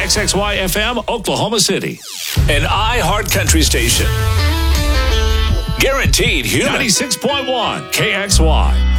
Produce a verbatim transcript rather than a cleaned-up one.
X X Y F M, Oklahoma City. An iHeart Country station. Guaranteed human. ninety-six point one K X Y.